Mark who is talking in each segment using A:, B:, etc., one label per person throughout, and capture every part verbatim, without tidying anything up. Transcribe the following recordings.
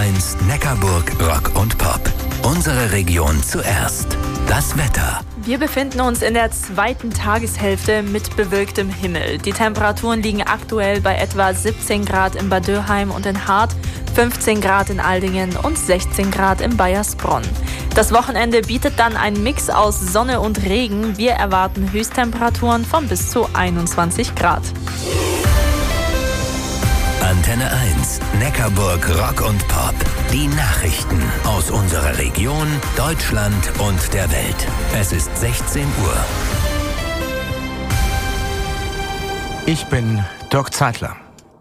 A: eins Neckarburg Rock und Pop. Unsere Region zuerst. Das Wetter.
B: Wir befinden uns in der zweiten Tageshälfte mit bewölktem Himmel. Die Temperaturen liegen aktuell bei etwa siebzehn Grad in Bad Dürheim und in Hart, fünfzehn Grad in Aldingen und sechzehn Grad in Baiersbronn. Das Wochenende bietet dann einen Mix aus Sonne und Regen. Wir erwarten Höchsttemperaturen von bis zu einundzwanzig Grad.
A: Antenne eins Neckarburg Rock und Pop. Die Nachrichten aus unserer Region, Deutschland und der Welt. Es ist sechzehn Uhr.
C: Ich bin Dirk Zeitler.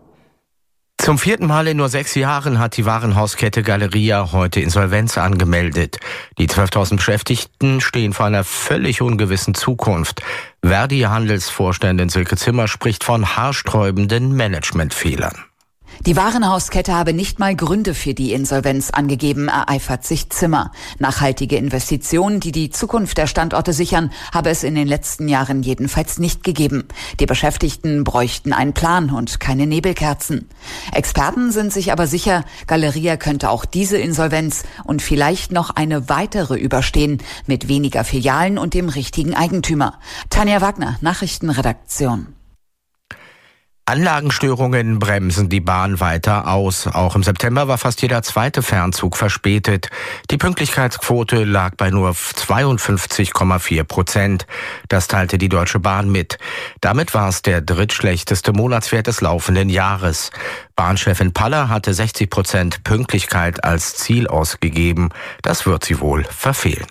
C: Zum vierten Mal in nur sechs Jahren hat die Warenhauskette Galeria heute Insolvenz angemeldet. Die zwölftausend Beschäftigten stehen vor einer völlig ungewissen Zukunft. Verdi-Handelsvorständin Silke Zimmer spricht von haarsträubenden Managementfehlern.
D: Die Warenhauskette habe nicht mal Gründe für die Insolvenz angegeben, ereifert sich Zimmer. Nachhaltige Investitionen, die die Zukunft der Standorte sichern, habe es in den letzten Jahren jedenfalls nicht gegeben. Die Beschäftigten bräuchten einen Plan und keine Nebelkerzen. Experten sind sich aber sicher, Galeria könnte auch diese Insolvenz und vielleicht noch eine weitere überstehen, mit weniger Filialen und dem richtigen Eigentümer. Tanja Wagner, Nachrichtenredaktion.
C: Anlagenstörungen bremsen die Bahn weiter aus. Auch im September war fast jeder zweite Fernzug verspätet. Die Pünktlichkeitsquote lag bei nur zweiundfünfzig Komma vier Prozent. Das teilte die Deutsche Bahn mit. Damit war es der drittschlechteste Monatswert des laufenden Jahres. Bahnchefin Paller hatte sechzig Prozent Pünktlichkeit als Ziel ausgegeben. Das wird sie wohl verfehlen.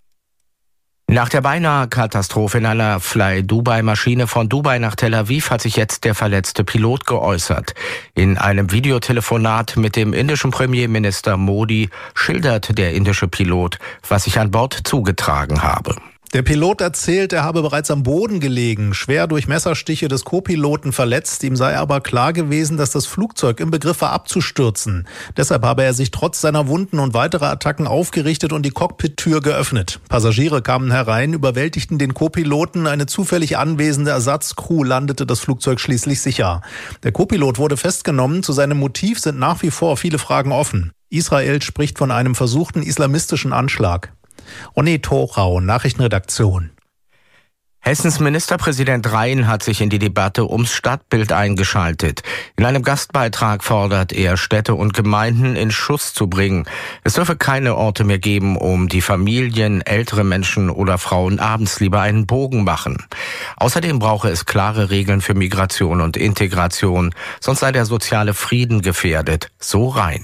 C: Nach der beinahe Katastrophe in einer Fly-Dubai-Maschine von Dubai nach Tel Aviv hat sich jetzt der verletzte Pilot geäußert. In einem Videotelefonat mit dem indischen Premierminister Modi schildert der indische Pilot, was sich an Bord zugetragen habe.
E: Der Pilot erzählt, er habe bereits am Boden gelegen, schwer durch Messerstiche des Co-Piloten verletzt. Ihm sei aber klar gewesen, dass das Flugzeug im Begriff war abzustürzen. Deshalb habe er sich trotz seiner Wunden und weiterer Attacken aufgerichtet und die Cockpit-Tür geöffnet. Passagiere kamen herein, überwältigten den Co-Piloten. Eine zufällig anwesende Ersatzcrew landete das Flugzeug schließlich sicher. Der Co-Pilot wurde festgenommen. Zu seinem Motiv sind nach wie vor viele Fragen offen. Israel spricht von einem versuchten islamistischen Anschlag. Onni Thorau, Nachrichtenredaktion.
C: Hessens Ministerpräsident Rhein hat sich in die Debatte ums Stadtbild eingeschaltet. In einem Gastbeitrag fordert er, Städte und Gemeinden in Schuss zu bringen. Es dürfe keine Orte mehr geben, um die Familien, ältere Menschen oder Frauen abends lieber einen Bogen machen. Außerdem brauche es klare Regeln für Migration und Integration, sonst sei der soziale Frieden gefährdet. So Rhein.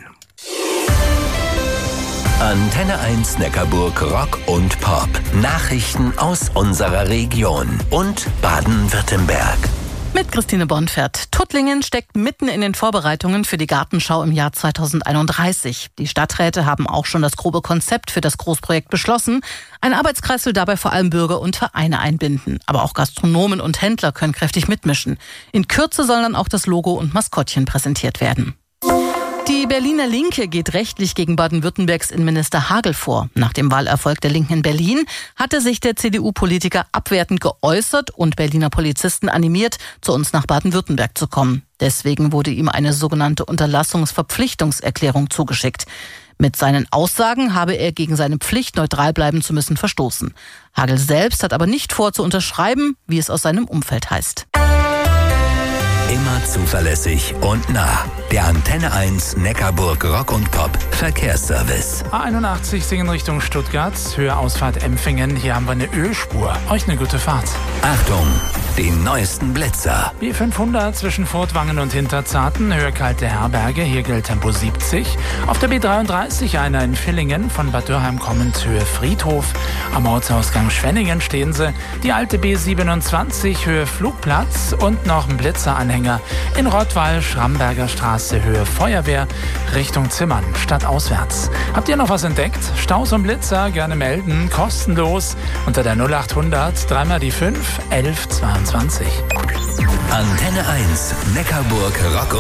A: Antenne eins Neckarburg Rock und Pop. Nachrichten aus unserer Region und Baden-Württemberg.
F: Mit Christine Bonfert. Tuttlingen steckt mitten in den Vorbereitungen für die Gartenschau im Jahr zweitausendeinunddreißig. Die Stadträte haben auch schon das grobe Konzept für das Großprojekt beschlossen. Ein Arbeitskreis will dabei vor allem Bürger und Vereine einbinden. Aber auch Gastronomen und Händler können kräftig mitmischen. In Kürze soll dann auch das Logo und Maskottchen präsentiert werden. Die Berliner Linke geht rechtlich gegen Baden-Württembergs Innenminister Hagel vor. Nach dem Wahlerfolg der Linken in Berlin hatte sich der C D U-Politiker abwertend geäußert und Berliner Polizisten animiert, zu uns nach Baden-Württemberg zu kommen. Deswegen wurde ihm eine sogenannte Unterlassungsverpflichtungserklärung zugeschickt. Mit seinen Aussagen habe er gegen seine Pflicht, neutral bleiben zu müssen, verstoßen. Hagel selbst hat aber nicht vor, zu unterschreiben, wie es aus seinem Umfeld heißt.
A: Immer zuverlässig und nah. Der Antenne eins Neckarburg Rock und Pop Verkehrsservice.
G: A einundachtzig Singen Richtung Stuttgart, Höhe Ausfahrt Empfingen. Hier haben wir eine Ölspur. Euch eine gute Fahrt.
A: Achtung, den neuesten Blitzer.
G: B fünfhundert zwischen Furtwangen und Hinterzarten, Höhe Kalte Herberge. Hier gilt Tempo siebzig. Auf der B dreiunddreißig einer in Villingen, von Bad Dürheim kommend Höhe Friedhof. Am Ortsausgang Schwenningen stehen sie. Die alte B siebenundzwanzig, Höhe Flugplatz und noch ein Blitzeranhänger in Rottweil, Schramberger Straße, Höhe Feuerwehr, Richtung Zimmern, stadtauswärts. Habt ihr noch was entdeckt? Staus und Blitzer gerne melden, kostenlos unter der null achthundert drei mal die fünf elf zweiundzwanzig.
A: Antenne eins Neckarburg Rock